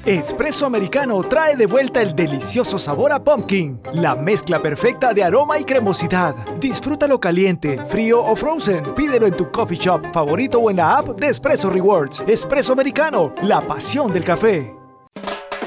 Espresso Americano trae de vuelta el delicioso sabor a pumpkin, la mezcla perfecta de aroma y cremosidad. Disfrútalo caliente, frío o frozen. Pídelo en tu coffee shop favorito o en la app de Espresso Rewards. Espresso Americano, la pasión del café.